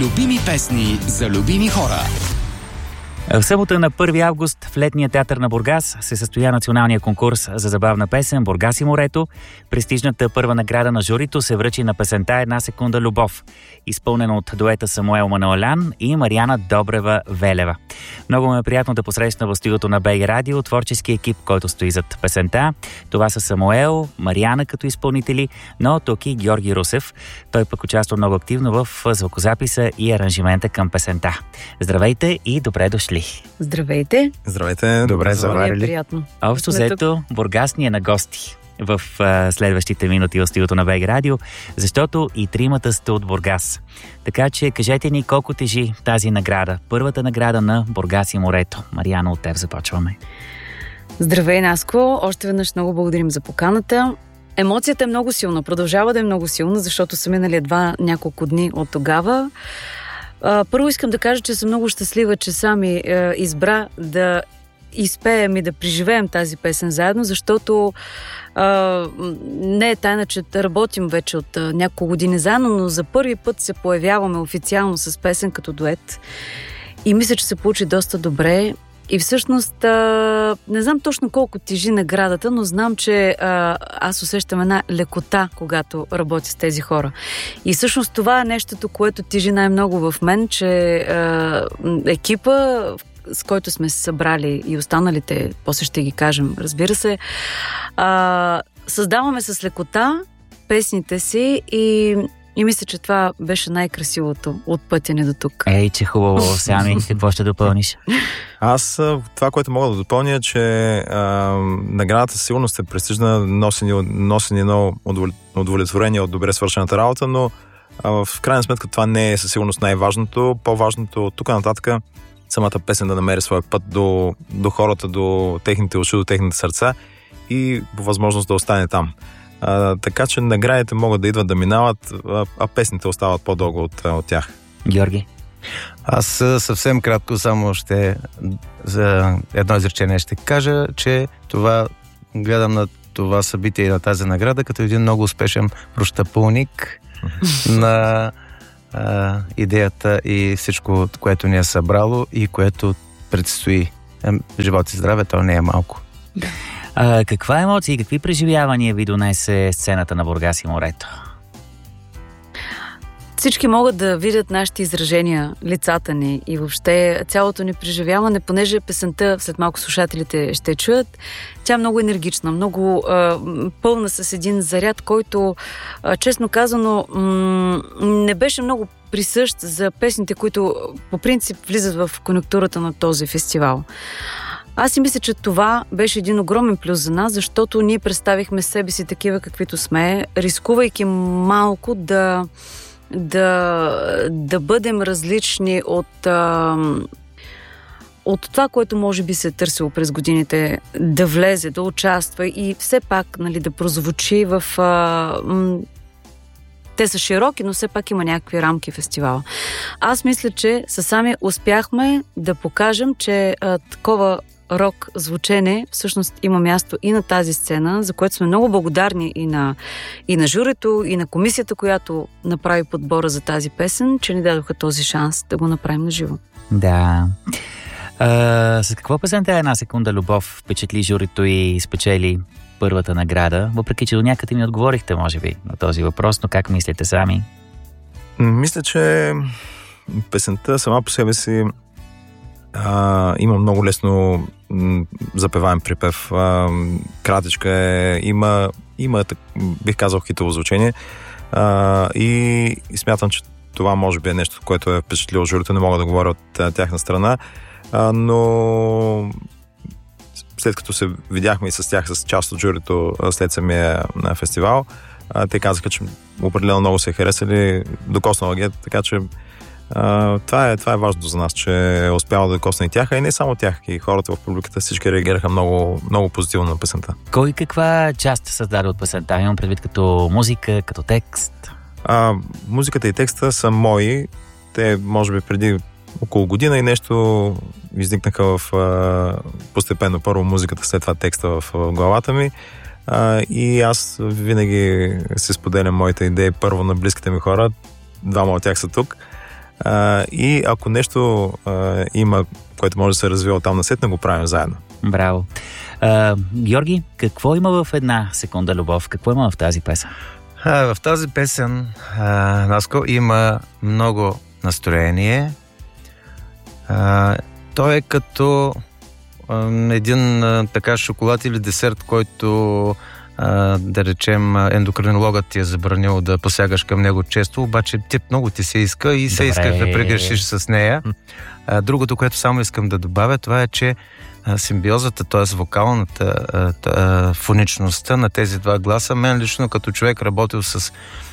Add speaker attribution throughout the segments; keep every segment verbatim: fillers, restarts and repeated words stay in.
Speaker 1: Любими песни за любими хора.
Speaker 2: В събота на първи август в летния театър на Бургас се състоя националния конкурс за забавна песен «Бургас и морето». Престижната първа награда на журито се връчи на песента «Една секунда любов», изпълнена от дуета Самуел Мануелян и Мариана Добрева-Велева. Много ме е приятно да посрещна в студиото на БГ Радио творчески екип, който стои зад песента. Това са Самуел, Мариана като изпълнители, но тук и Георги Русев. Той пък участва много активно в звукозаписа и аранжимента към песента. Здравейте и добре дошли!
Speaker 3: Здравейте!
Speaker 4: Здравейте!
Speaker 2: Добре заварили.
Speaker 3: Приятно.
Speaker 2: Общо взето, Бургас ни е на гости в а, следващите минути в студиото на БГ Радио, защото и тримата сте от Бургас. Така че кажете ни колко тежи тази награда. Първата награда на Бургас и морето. Мариана, от теб започваме.
Speaker 3: Здравей, Наско! Още веднъж много благодарим за поканата. Емоцията е много силна. Продължава да е много силна, защото са минали едва няколко дни от тогава. Първо искам да кажа, че съм много щастлива, че сами е, избра да изпеем и да преживеем тази песен заедно, защото е, не е тайна, че работим вече от е, няколко години заедно, но за първи път се появяваме официално с песен като дует и мисля, че се получи доста добре. И всъщност, а, не знам точно колко тежи наградата, но знам, че а, аз усещам една лекота, когато работя с тези хора. И всъщност това е нещото, което тежи най-много в мен, че а, екипа, с който сме се събрали и останалите, после ще ги кажем, разбира се, а, създаваме с лекота песните си и И мисля, че това беше най-красивото от пътя ни до тук.
Speaker 2: Ей, че хубаво, Сами, какво ще допълниш?
Speaker 4: Аз това, което мога да допълня е, че а, наградата сигурно е престижна, носи ни едно удовлетворение от добре свършената работа, но а, в крайна сметка това не е със сигурност най-важното. По-важното от тук нататък самата песен да намери своя път до, до хората, до техните уши, до техните сърца и по възможност да остане там. А, така че наградите могат да идват да минават, а, а песните остават по-дълго от, от тях.
Speaker 2: Георги?
Speaker 5: Аз съвсем кратко само ще за едно изречение ще кажа, че това гледам на това събитие и на тази награда като един много успешен прощапълник на а, идеята и всичко, което ни е събрало и което предстои. Живот и здраве, то не е малко.
Speaker 3: Да.
Speaker 2: А, каква емоция и какви преживявания ви донесе сцената на Бургас и морето?
Speaker 3: Всички могат да видят нашите изражения, лицата ни и въобще цялото ни преживяване, понеже песента след малко слушателите ще чуят. Тя е много енергична, много а, пълна с един заряд, който, а, честно казано, м- не беше много присъщ за песните, които по принцип влизат в конюнктурата на този фестивал. Аз си мисля, че това беше един огромен плюс за нас, защото ние представихме себе си такива, каквито сме, рискувайки малко да, да, да бъдем различни от, а, от това, което може би се е търсило през годините, да влезе, да участва и все пак, нали, да прозвучи в... А, м- те са широки, но все пак има някакви рамки в фестивала. Аз мисля, че със сами успяхме да покажем, че а, такова рок звучене всъщност има място и на тази сцена, за което сме много благодарни и на, и на журито, и на комисията, която направи подбора за тази песен, че ни дадоха този шанс да го направим на живо.
Speaker 2: Да. А, с какво песента «Една секунда любов» впечатли журито и спечели първата награда? Въпреки че до някъде ми отговорихте, може би, на този въпрос, но как мислите сами?
Speaker 4: Мисля, че песента сама по себе си а, има много лесно м, запеваем припев. А, кратичка е, има, има, бих казал, хитово звучение. А, и, и смятам, че това може би е нещо, което е впечатлило журито. Не мога да говоря от тяхна страна, а, но след като се видяхме и с тях, с част от журито след самия фестивал, а, те казаха, че определено много се е харесали, докоснала ги, така че а, това, е, това е важно за нас, че е успяла да докосне и тях, а и не само тях, и хората в публиката, всички реагираха много, много позитивно на песента.
Speaker 2: Кой каква част създаде от песента? Имам предвид като музика, като текст?
Speaker 4: А, музиката и текста са мои. Те, може би, преди около година и нещо изникнаха в а, постепенно първо музиката, след това текста в, в главата ми. А, и аз винаги се споделям моите идеи първо на близките ми хора. Двама от тях са тук. А, и ако нещо а, има, което може да се развива там насетне, го правим заедно.
Speaker 2: Браво. А, Георги, какво има в една секунда любов? Какво има в тази песен?
Speaker 5: А, в тази песен, а, Наско, има много настроение. А, той е като а, един а, така шоколад или десерт, който а, да речем ендокринологът ти е забранил да посягаш към него често, обаче ти много ти се иска и се искаш да прегрешиш с нея. А, другото, което само искам да добавя, това е, че симбиозата, т.е. вокалната фоничността на тези два гласа, мен лично като човек работил с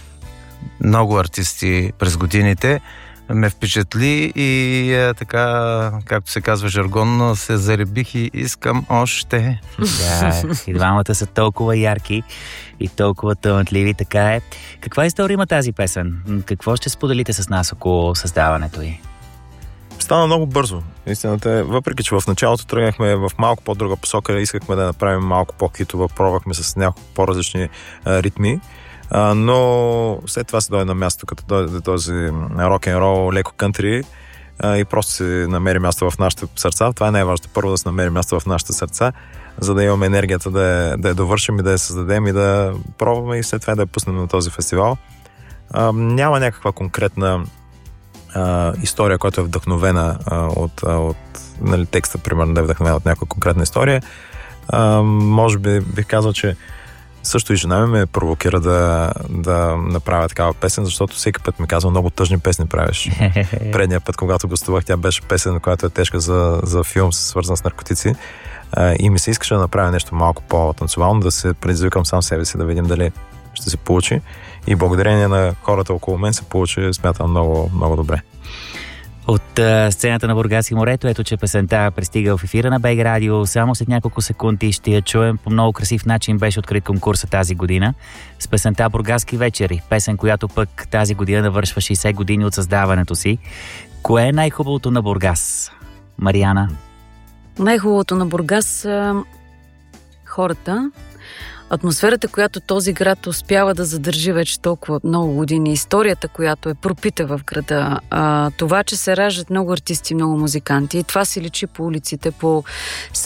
Speaker 5: много артисти през годините, ме впечатли и е, така, както се казва жаргонно, се заребих и искам още.
Speaker 2: Да, и двамата са толкова ярки и толкова талантливи, така е. Каква история има тази песен? Какво ще споделите с нас около създаването й?
Speaker 4: Стана много бързо. Истината е, въпреки че в началото тръгнахме в малко по-друга посока, искахме да направим малко по-хитова, пробвахме с няколко по-различни а, ритми, а, но след това се дойде на място, като дойде този рок-н-рол, леко кънтри а, и просто се намери място в нашите сърца. Това е най-важното. Първо да се намери място в нашите сърца, за да имаме енергията да я, да я довършим и да я създадем и да пробваме и след това да я пуснем на този фестивал. А, няма някаква конкретна Uh, история, която е вдъхновена uh, от, uh, от нали, текста, примерно, да е вдъхновена от някаква конкретна история. Uh, може би бих казал, че също и жена ми ме провокира да, да направя такава песен, защото всеки път ми казва, много тъжни песни правиш. Предния път, когато гостувах, тя беше песен, която е тежка за, за филм, свързан с наркотици. Uh, и ми се искаше да направя нещо малко по-танцовално, да се предизвикам сам себе си, да видим дали ще се получи. И благодарение на хората около мен се получи, смятам, много, много добре.
Speaker 2: От а, сцената на Бургас и морето, ето че песента пристига в ефира на БГ Радио. Само след няколко секунди ще я чуем. По много красив начин беше открит конкурса тази година с песента Бургаски вечери. Песен, която пък тази година навършва шейсет години от създаването си. Кое е най-хубавото на Бургас, Мариана?
Speaker 3: Най-хубавото на Бургас са хората, атмосферата, която този град успява да задържи вече толкова много години, историята, която е пропита в града, а, това, че се раждат много артисти, много музиканти, и това се личи по улиците, по